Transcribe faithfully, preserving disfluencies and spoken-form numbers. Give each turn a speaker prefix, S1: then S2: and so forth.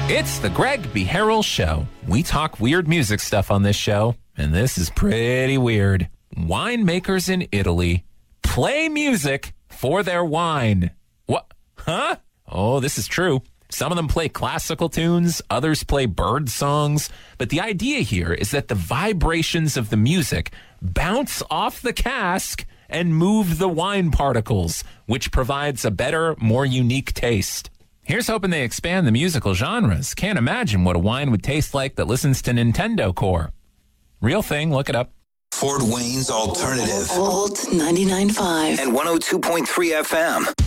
S1: It's the Greg B. Harrell Show. We talk weird music stuff on this show, and this is pretty weird. Winemakers in Italy play music for their wine. What? Huh? Oh, this is true. Some of them play classical tunes, others play bird songs. But the idea here is that the vibrations of the music bounce off the cask and move the wine particles, which provides a better, more unique taste. Here's hoping they expand the musical genres. Can't imagine what a wine would taste like that listens to Nintendo Core. Real thing, look it up.
S2: Fort Wayne's Alternative.
S3: Old ninety-nine point five.
S2: And one oh two point three F M.